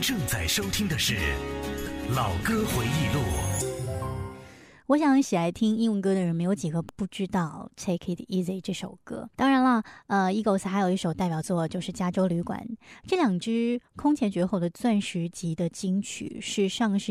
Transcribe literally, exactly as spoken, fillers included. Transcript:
正在收听的是《老歌回忆录》。 我想喜爱听英文歌的人没有几个不知道 Take It Easy 这首歌。当然了，呃 Eagles 还有一首代表作就是加州旅馆。这两支空前绝后的钻石级的金曲是上世